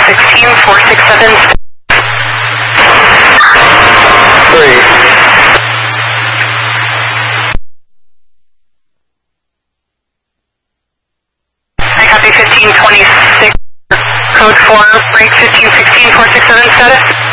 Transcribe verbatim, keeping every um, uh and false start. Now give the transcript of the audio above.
sixteen, four six seven. Three. I copy fifteen twenty-six, code four, break fifteen sixteen, four six seven status.